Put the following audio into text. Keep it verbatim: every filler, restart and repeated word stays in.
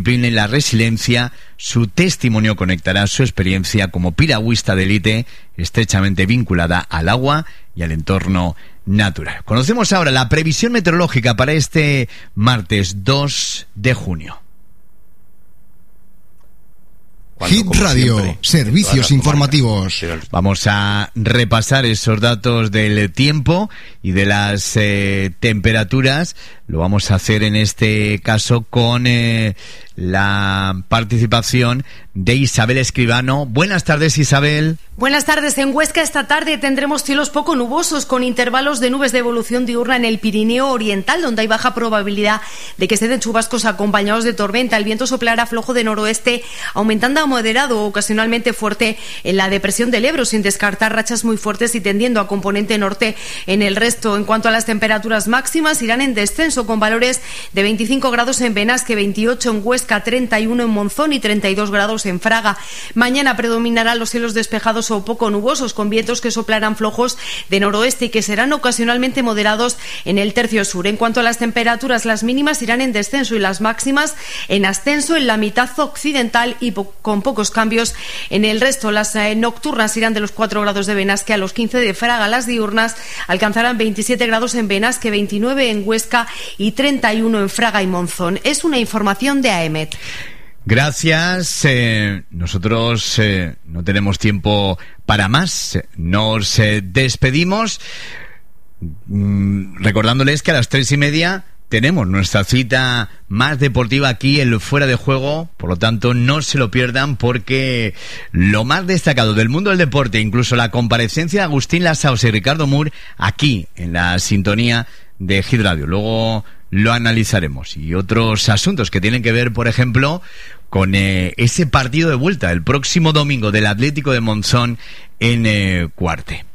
disciplina y la resiliencia, su testimonio conectará su experiencia como piragüista de élite estrechamente vinculada al agua y al entorno natural. Conocemos ahora la previsión meteorológica para este martes dos de junio. Hit Radio, siempre, servicios informativos. Vamos a repasar esos datos del tiempo y de las eh, temperaturas. Lo vamos a hacer en este caso con eh, la participación de Isabel Escribano. Buenas tardes, Isabel. Buenas tardes. En Huesca esta tarde tendremos cielos poco nubosos con intervalos de nubes de evolución diurna en el Pirineo Oriental, donde hay baja probabilidad de que se den chubascos acompañados de tormenta. El viento soplará flojo de noroeste, aumentando a moderado o ocasionalmente fuerte en la depresión del Ebro, sin descartar rachas muy fuertes y tendiendo a componente norte en el resto. En cuanto a las temperaturas máximas, irán en descenso con valores de veinticinco grados en Benasque, veintiocho en Huesca, treinta y uno en Monzón y treinta y dos grados en Fraga. Mañana predominarán los cielos despejados o poco nubosos, con vientos que soplarán flojos de noroeste y que serán ocasionalmente moderados en el tercio sur. En cuanto a las temperaturas, las mínimas irán en descenso y las máximas en ascenso en la mitad occidental y po- con pocos cambios en el resto. Las eh, nocturnas irán de los cuatro grados de Benasque a los quince de Fraga. Las diurnas alcanzarán veintisiete grados en Benasque, veintinueve en Huesca y treinta y uno en Fraga y Monzón. Es una información de A E M E T. Gracias. Eh, nosotros eh, no tenemos tiempo para más. Nos eh, despedimos mm, recordándoles que a las tres y media tenemos nuestra cita más deportiva aquí en Fuera de Juego. Por lo tanto, no se lo pierdan, porque lo más destacado del mundo del deporte, incluso la comparecencia de Agustín Lasaos y Ricardo Mur, aquí en la sintonía de Hit Radio. Luego lo analizaremos, y otros asuntos que tienen que ver, por ejemplo, con eh, ese partido de vuelta el próximo domingo del Atlético de Monzón en eh, Cuarte.